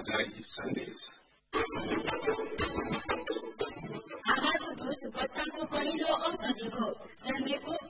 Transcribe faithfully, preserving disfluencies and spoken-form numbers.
बधाई सन्देश। आमाको दुध बच्चाको पहिलो औषधि हो। जन्मेको